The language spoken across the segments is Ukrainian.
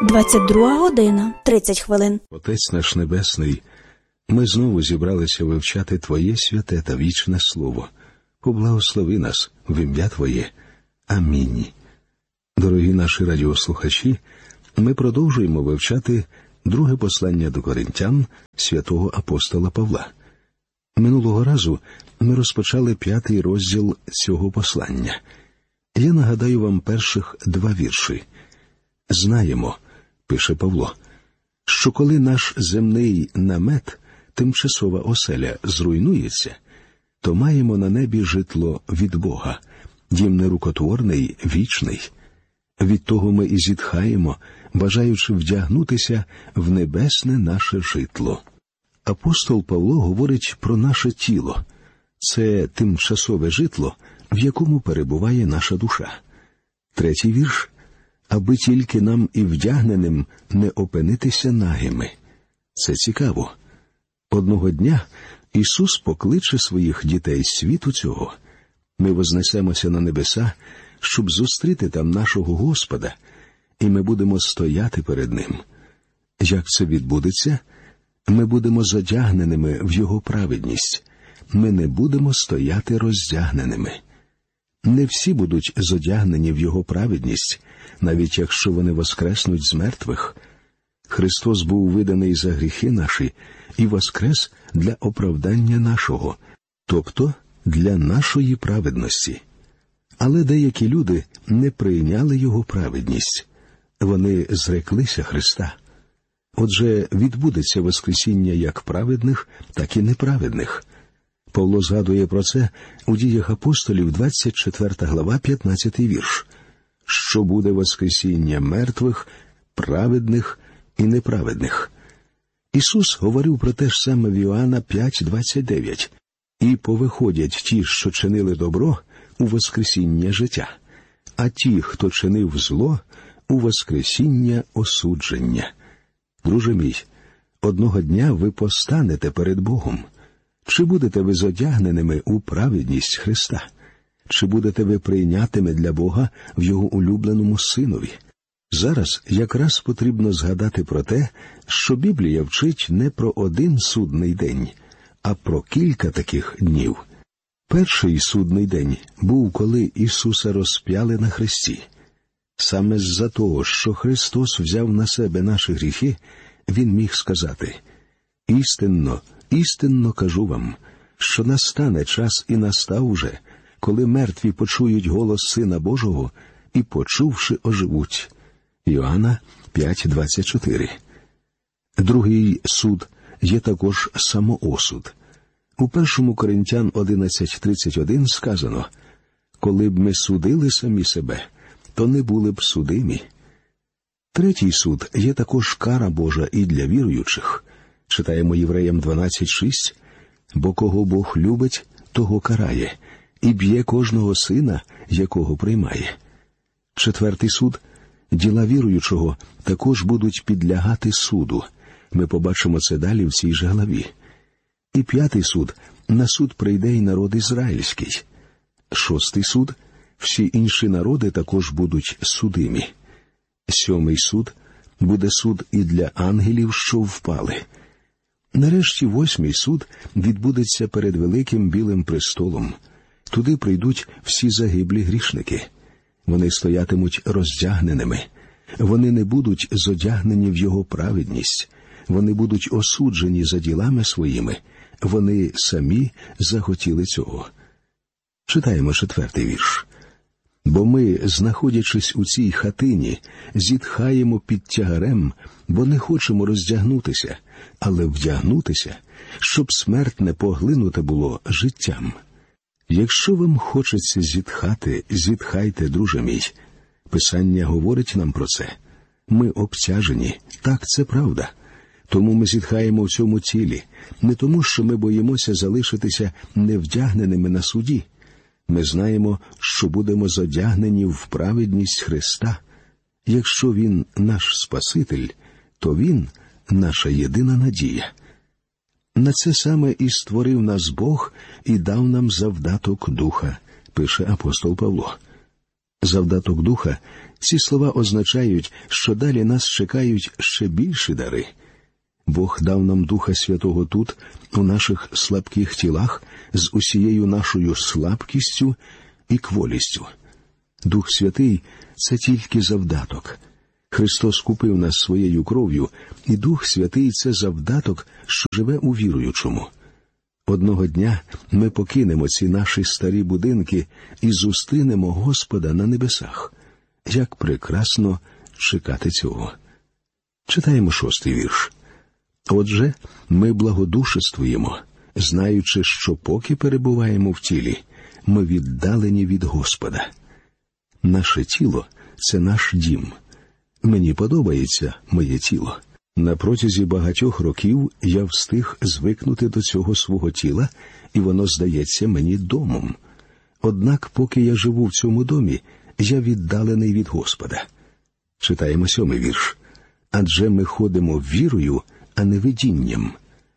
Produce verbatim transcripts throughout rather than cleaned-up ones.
двадцять друга година, тридцять хвилин. Отець наш Небесний, ми знову зібралися вивчати Твоє святе та вічне Слово. Поблагослови нас в ім'я Твоє. Амінь. Дорогі наші радіослухачі, ми продовжуємо вивчати друге послання до Коринтян святого апостола Павла. Минулого разу ми розпочали п'ятий розділ цього послання. Я нагадаю вам перших два вірші. «Знаємо, – пише Павло, – що коли наш земний намет, тимчасова оселя, зруйнується, то маємо на небі житло від Бога, дім нерукотворний, вічний. Від того ми і зітхаємо, бажаючи вдягнутися в небесне наше житло». Апостол Павло говорить про наше тіло. Це тимчасове житло, в якому перебуває наша душа. Третій вірш. «Аби тільки нам і вдягненим не опинитися нагими». Це цікаво. Одного дня Ісус покличе своїх дітей з світу цього. Ми вознесемося на небеса, щоб зустріти там нашого Господа, і ми будемо стояти перед Ним. Як це відбудеться? Ми будемо зодягненими в Його праведність. Ми не будемо стояти роздягненими. Не всі будуть зодягнені в Його праведність, навіть якщо вони воскреснуть з мертвих. Христос був виданий за гріхи наші і воскрес для оправдання нашого, тобто для нашої праведності. Але деякі люди не прийняли Його праведність. Вони зреклися Христа. Отже, відбудеться воскресіння як праведних, так і неправедних. Павло згадує про це у Діях апостолів, двадцять четверта глава, п'ятнадцятий вірш. «Що буде воскресіння мертвих, праведних і неправедних». Ісус говорив про те ж саме в Іоанна п'ять двадцять дев'ять. «І повиходять ті, що чинили добро, у воскресіння життя, а ті, хто чинив зло, у воскресіння осудження». Друже мій, одного дня ви постанете перед Богом. Чи будете ви зодягненими у праведність Христа? Чи будете ви прийнятими для Бога в Його улюбленому Синові? Зараз якраз потрібно згадати про те, що Біблія вчить не про один судний день, а про кілька таких днів. Перший судний день був, коли Ісуса розп'яли на хресті. Саме з-за того, що Христос взяв на себе наші гріхи, Він міг сказати: «Істинно, істинно кажу вам, що настане час і настав уже, коли мертві почують голос Сина Божого і, почувши, оживуть». Іоанна п'ять двадцять чотири. Другий суд є також самоосуд. У першому Коринтян одинадцять тридцять один сказано: «Коли б ми судили самі себе, то не були б судимі». Третій суд є також кара Божа і для віруючих. Читаємо Євреям дванадцять шість. «Бо кого Бог любить, того карає, і б'є кожного сина, якого приймає». Четвертий суд. Діла віруючого також будуть підлягати суду. Ми побачимо це далі в цій же главі. І п'ятий суд. На суд прийде й народ ізраїльський. Шостий суд. Всі інші народи також будуть судимі. Сьомий суд. Буде суд і для ангелів, що впали. Нарешті восьмий суд відбудеться перед великим білим престолом. Туди прийдуть всі загиблі грішники. Вони стоятимуть роздягненими. Вони не будуть зодягнені в Його праведність. Вони будуть осуджені за ділами своїми. Вони самі захотіли цього. Читаємо четвертий вірш. «Бо ми, знаходячись у цій хатині, зітхаємо під тягарем, бо не хочемо роздягнутися, але вдягнутися, щоб смерть не поглинуте було життям». Якщо вам хочеться зітхати, зітхайте, друже мій. Писання говорить нам про це. Ми обтяжені, так, це правда. Тому ми зітхаємо в цьому тілі, не тому, що ми боїмося залишитися невдягненими на суді. Ми знаємо, що будемо зодягнені в праведність Христа. Якщо Він наш Спаситель, то Він наша єдина надія. На це саме і створив нас Бог і дав нам завдаток Духа, пише апостол Павло. Завдаток Духа – ці слова означають, що далі нас чекають ще більші дари. Бог дав нам Духа Святого тут, у наших слабких тілах, з усією нашою слабкістю і кволістю. Дух Святий – це тільки завдаток. Христос купив нас своєю кров'ю, і Дух Святий – це завдаток, що живе у віруючому. Одного дня ми покинемо ці наші старі будинки і зустрінемо Господа на небесах. Як прекрасно чекати цього. Читаємо шостий вірш. Отже, ми благодушествуємо, знаючи, що поки перебуваємо в тілі, ми віддалені від Господа. Наше тіло – це наш дім. Мені подобається моє тіло. На протязі багатьох років я встиг звикнути до цього свого тіла, і воно здається мені домом. Однак, поки я живу в цьому домі, я віддалений від Господа. Читаємо сьомий вірш. Адже ми ходимо вірою, а не видінням.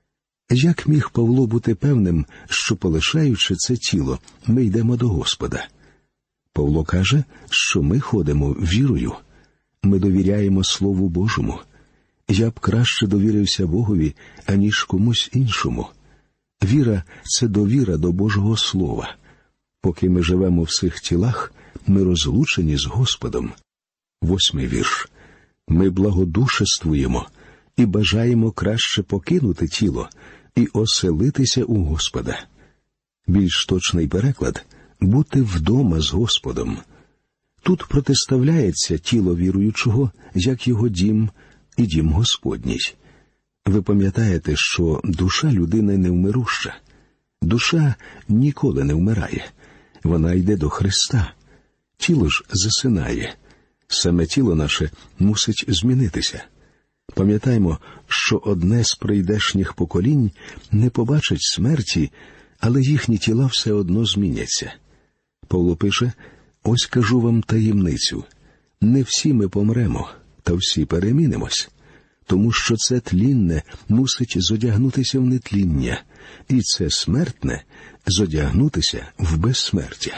Як міг Павло бути певним, що, полишаючи це тіло, ми йдемо до Господа? Павло каже, що ми ходимо вірою. Ми довіряємо Слову Божому. Я б краще довірився Богові, аніж комусь іншому. Віра – це довіра до Божого Слова. Поки ми живемо в цих тілах, ми розлучені з Господом. Восьмий вірш. Ми благодушествуємо і бажаємо краще покинути тіло і оселитися у Господа. Більш точний переклад – бути вдома з Господом. Тут протиставляється тіло віруючого, як його дім і дім Господній. Ви пам'ятаєте, що душа людини невмируща. Душа ніколи не вмирає. Вона йде до Христа. Тіло ж засинає. Саме тіло наше мусить змінитися. Пам'ятаємо, що одне з прийдешніх поколінь не побачить смерті, але їхні тіла все одно зміняться. Павло пише, «Ось кажу вам таємницю. Не всі ми помремо, та всі перемінимось. Тому що це тлінне мусить зодягнутися в нетління, і це смертне зодягнутися в безсмертя.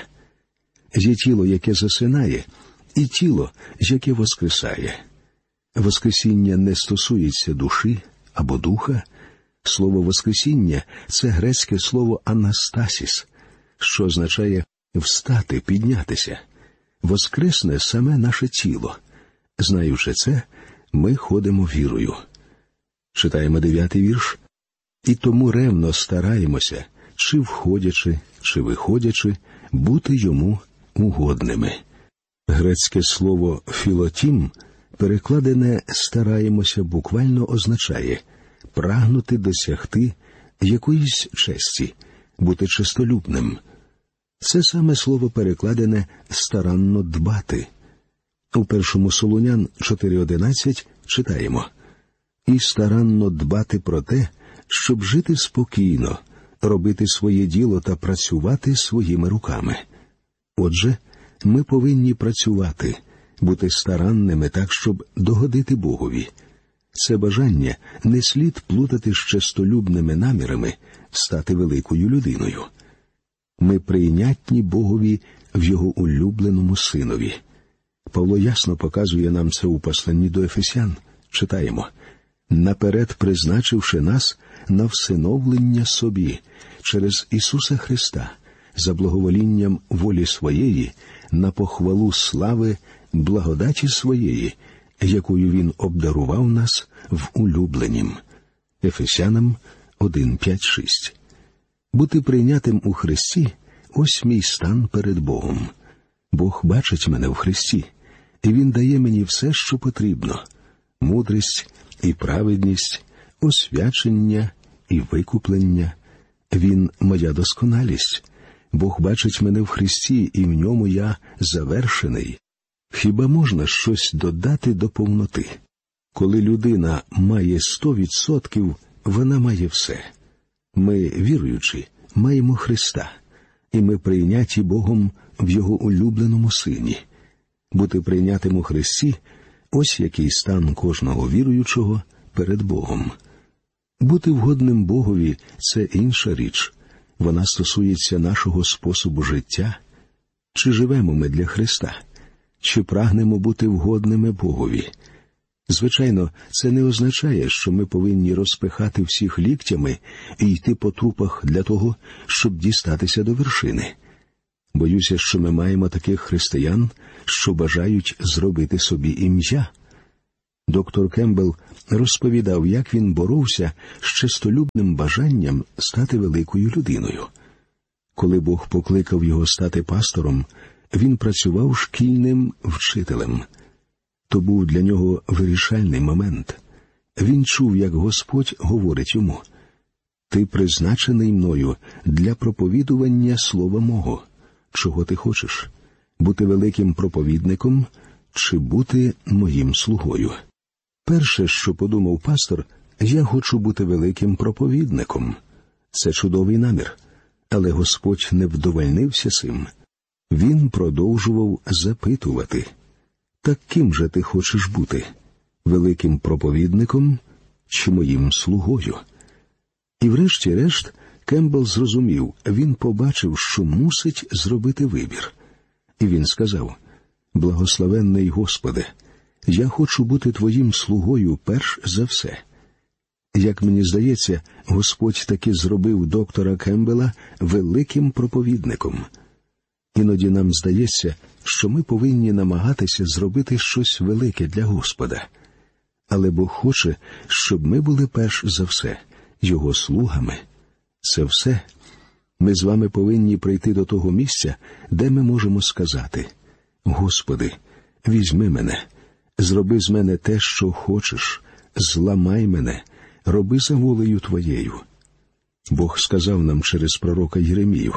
Є тіло, яке засинає, і тіло, яке воскресає. Воскресіння не стосується душі або духа. Слово «воскресіння» – це грецьке слово «анастасіс», що означає «встати, піднятися». Воскресне саме наше тіло. Знаючи це, ми ходимо вірою. Читаємо дев'ятий вірш. І тому ревно стараємося, чи входячи, чи виходячи, бути йому угодними. Грецьке слово «філотім», перекладене «стараємося», буквально означає прагнути досягти якоїсь честі, бути честолюбним. Це саме слово перекладене «старанно дбати». У першому Солунян чотири одинадцять читаємо «І старанно дбати про те, щоб жити спокійно, робити своє діло та працювати своїми руками». Отже, ми повинні працювати, бути старанними так, щоб догодити Богові. Це бажання не слід плутати з честолюбними намірами стати великою людиною. Ми прийнятні Богові в Його улюбленому Синові. Павло ясно показує нам це у посланні до Ефесян. Читаємо «Наперед призначивши нас на всиновлення собі через Ісуса Христа, за благоволінням волі Своєї, на похвалу слави благодаті Своєї, якою Він обдарував нас в улюбленім». Ефесянам один, п'ять, шість. Бути прийнятим у Христі – ось мій стан перед Богом. Бог бачить мене в Христі, і Він дає мені все, що потрібно – мудрість і праведність, освячення і викуплення. Він – моя досконалість. Бог бачить мене в Христі, і в ньому я завершений. Хіба можна щось додати до повноти? Коли людина має сто відсотків, вона має все. Ми, віруючи, маємо Христа, і ми прийняті Богом в Його улюбленому Сині. Бути прийнятим у Христі – ось який стан кожного віруючого перед Богом. Бути вгодним Богові – це інша річ. Вона стосується нашого способу життя. Чи живемо ми для Христа? Чи прагнемо бути вгодними Богові? Звичайно, це не означає, що ми повинні розпихати всіх ліктями і йти по трупах для того, щоб дістатися до вершини. Боюся, що ми маємо таких християн, що бажають зробити собі ім'я. Доктор Кембл розповідав, як він боровся з чистолюбним бажанням стати великою людиною. Коли Бог покликав його стати пастором, він працював шкільним вчителем. То був для нього вирішальний момент. Він чув, як Господь говорить йому: «Ти призначений мною для проповідування слова мого. Чого ти хочеш? Бути великим проповідником чи бути моїм слугою?» Перше, що подумав пастор, я хочу бути великим проповідником. Це чудовий намір. Але Господь не вдовольнився цим. Він продовжував запитувати: «Так ким же ти хочеш бути? Великим проповідником чи моїм слугою?» І врешті-решт Кембл зрозумів, він побачив, що мусить зробити вибір. І він сказав: «Благословенний Господи, я хочу бути твоїм слугою перш за все». Як мені здається, Господь таки зробив доктора Кембела великим проповідником. Іноді нам здається, що ми повинні намагатися зробити щось велике для Господа. Але Бог хоче, щоб ми були перш за все Його слугами. Це все. Ми з вами повинні прийти до того місця, де ми можемо сказати: «Господи, візьми мене, зроби з мене те, що хочеш, зламай мене, роби за волею Твоєю». Бог сказав нам через пророка Єремію: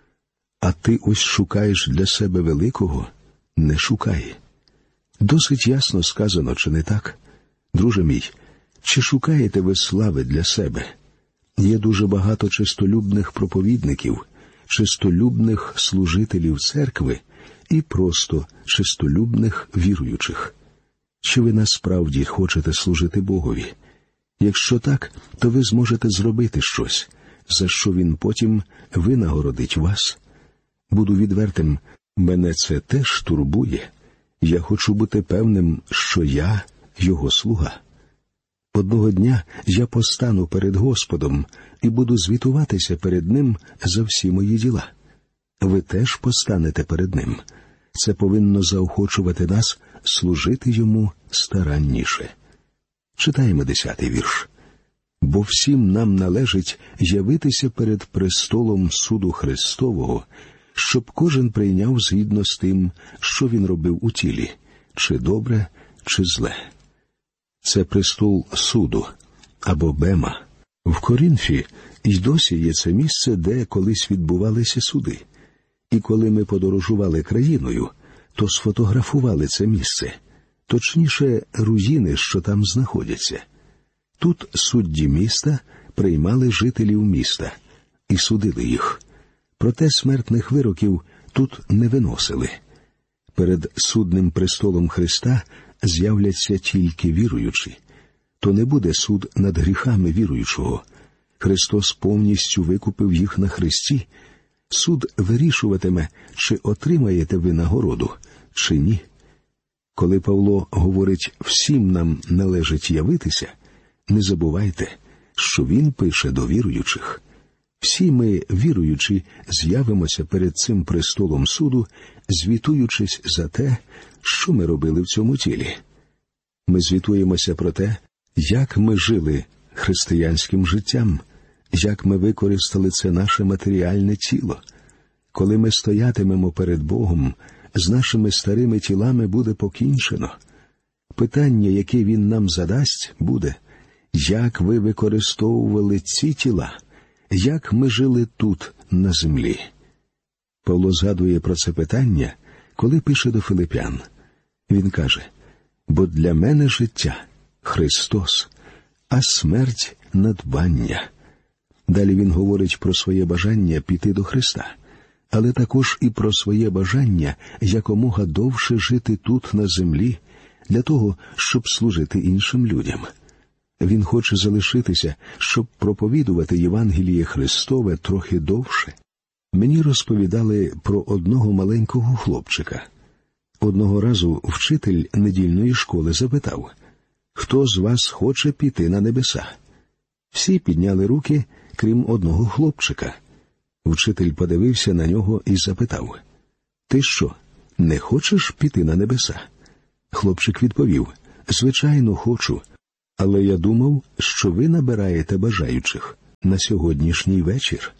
«А ти ось шукаєш для себе великого? Не шукай». Досить ясно сказано, чи не так? Друже мій, чи шукаєте ви слави для себе? Є дуже багато чистолюбних проповідників, чистолюбних служителів церкви і просто чистолюбних віруючих. Чи ви насправді хочете служити Богові? Якщо так, то ви зможете зробити щось, за що Він потім винагородить вас. Буду відвертим, мене це теж турбує. Я хочу бути певним, що я Його слуга. Одного дня я постану перед Господом і буду звітуватися перед Ним за всі мої діла. Ви теж постанете перед Ним. Це повинно заохочувати нас служити Йому старанніше. Читаємо десятий вірш. «Бо всім нам належить явитися перед престолом суду Христового, щоб кожен прийняв згідно з тим, що він робив у тілі, чи добре, чи зле». Це престол суду, або бема. В Корінфі й досі є це місце, де колись відбувалися суди. І коли ми подорожували країною, то сфотографували це місце, точніше, руїни, що там знаходяться. Тут судді міста приймали жителів міста і судили їх. Проте смертних вироків тут не виносили. Перед судним престолом Христа з'являться тільки віруючі. То не буде суд над гріхами віруючого. Христос повністю викупив їх на хресті. Суд вирішуватиме, чи отримаєте ви нагороду, чи ні. Коли Павло говорить «всім нам належить явитися», не забувайте, що він пише до віруючих. Всі ми, віруючі, з'явимося перед цим престолом суду, звітуючись за те, що ми робили в цьому тілі. Ми звітуємося про те, як ми жили християнським життям, як ми використали це наше матеріальне тіло. Коли ми стоятимемо перед Богом, з нашими старими тілами буде покінчено. Питання, яке Він нам задасть, буде: як ви використовували ці тіла? Як ми жили тут, на землі? Павло згадує про це питання, коли пише до Филип'ян. Він каже: «Бо для мене життя – Христос, а смерть – надбання». Далі він говорить про своє бажання піти до Христа, але також і про своє бажання якомога довше жити тут, на землі, для того, щоб служити іншим людям. Він хоче залишитися, щоб проповідувати Євангеліє Христове трохи довше. Мені розповідали про одного маленького хлопчика. Одного разу вчитель недільної школи запитав: «Хто з вас хоче піти на небеса?» Всі підняли руки, крім одного хлопчика. Вчитель подивився на нього і запитав: «Ти що, не хочеш піти на небеса?» Хлопчик відповів: «Звичайно, хочу, але я думав, що ви набираєте бажаючих на сьогоднішній вечір».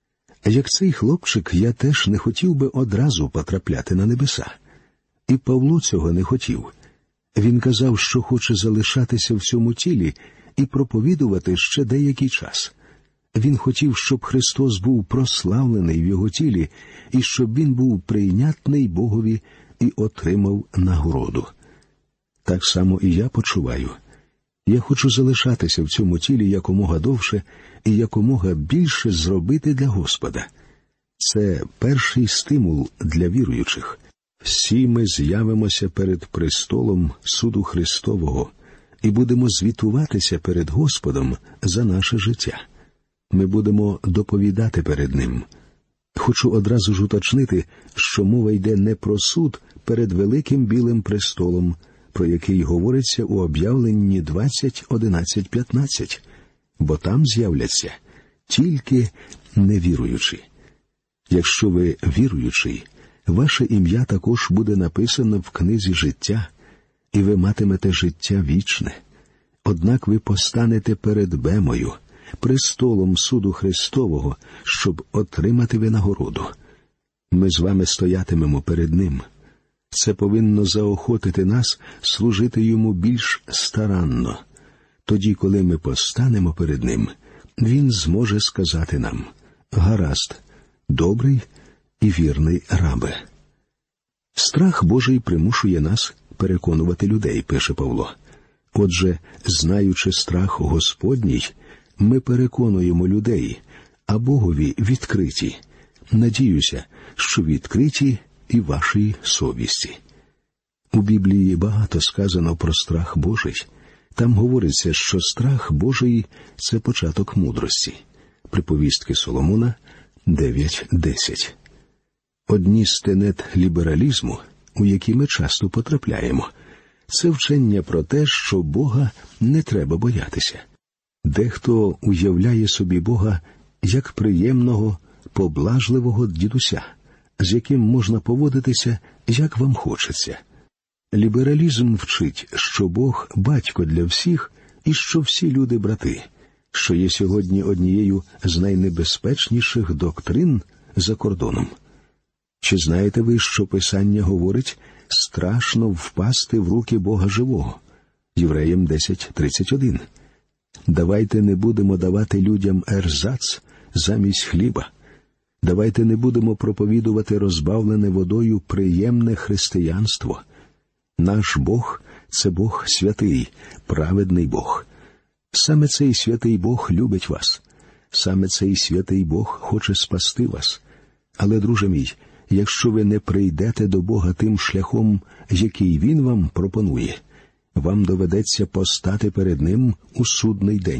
Як цей хлопчик, я теж не хотів би одразу потрапляти на небеса. І Павло цього не хотів. Він казав, що хоче залишатися в цьому тілі і проповідувати ще деякий час. Він хотів, щоб Христос був прославлений в його тілі, і щоб він був прийнятний Богові і отримав нагороду. Так само і я почуваю. Я хочу залишатися в цьому тілі якомога довше і якомога більше зробити для Господа. Це перший стимул для віруючих. Всі ми з'явимося перед престолом суду Христового і будемо звітуватися перед Господом за наше життя. Ми будемо доповідати перед Ним. Хочу одразу ж уточнити, що мова йде не про суд перед великим білим престолом, про який говориться у об'явленні двадцять одинадцять п'ятнадцять, бо там з'являться тільки невіруючі. Якщо ви віруючий, ваше ім'я також буде написано в книзі життя, і ви матимете життя вічне. Однак ви постанете перед Бемою, престолом суду Христового, щоб отримати винагороду. Ми з вами стоятимемо перед Ним. Це повинно заохотити нас служити Йому більш старанно. Тоді, коли ми постанемо перед Ним, Він зможе сказати нам: «Гаразд, добрий і вірний рабе». Страх Божий примушує нас переконувати людей, пише Павло. Отже, знаючи страх Господній, ми переконуємо людей, а Богові відкриті. Надіюся, що відкриті і вашій совісті. У Біблії багато сказано про страх Божий. Там говориться, що страх Божий – це початок мудрості. Приповістки Соломона дев'ять десять. Одні з тенет лібералізму, у які ми часто потрапляємо, це вчення про те, що Бога не треба боятися. Дехто уявляє собі Бога як приємного, поблажливого дідуся, з яким можна поводитися, як вам хочеться. Лібералізм вчить, що Бог – батько для всіх і що всі люди – брати, що є сьогодні однією з найнебезпечніших доктрин за кордоном. Чи знаєте ви, що Писання говорить «страшно впасти в руки Бога живого»? Євреям десять тридцять один. Давайте не будемо давати людям ерзац замість хліба. Давайте не будемо проповідувати розбавлене водою приємне християнство. Наш Бог – це Бог святий, праведний Бог. Саме цей святий Бог любить вас. Саме цей святий Бог хоче спасти вас. Але, друже мій, якщо ви не прийдете до Бога тим шляхом, який Він вам пропонує, вам доведеться постати перед Ним у судний день.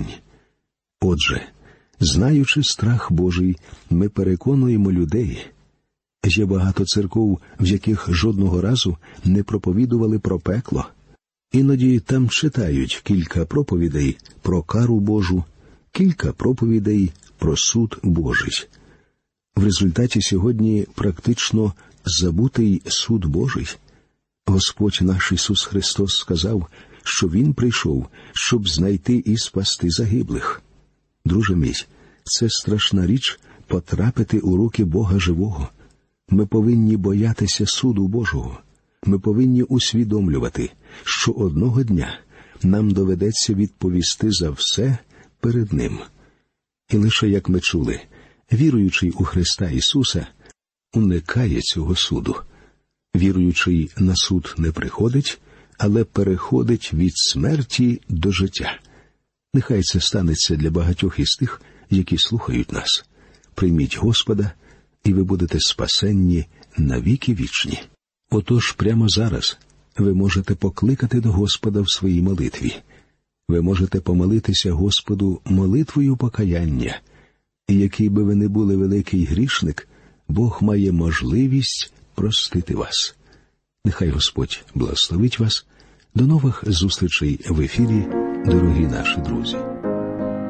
Отже, знаючи страх Божий, ми переконуємо людей. Є багато церков, в яких жодного разу не проповідували про пекло. Іноді там читають кілька проповідей про кару Божу, кілька проповідей про суд Божий. В результаті сьогодні практично забутий суд Божий. Господь наш Ісус Христос сказав, що Він прийшов, щоб знайти і спасти загиблих. Друже мій, це страшна річ потрапити у руки Бога живого. Ми повинні боятися суду Божого. Ми повинні усвідомлювати, що одного дня нам доведеться відповісти за все перед Ним. І лише, як ми чули, віруючий у Христа Ісуса уникає цього суду. Віруючий на суд не приходить, але переходить від смерті до життя. Нехай це станеться для багатьох із тих, які слухають нас. Прийміть Господа, і ви будете спасенні на віки вічні. Отож, прямо зараз ви можете покликати до Господа в своїй молитві. Ви можете помолитися Господу молитвою покаяння. І який би ви не були великий грішник, Бог має можливість простити вас. Нехай Господь благословить вас. До нових зустрічей в ефірі, дорогі наші друзі.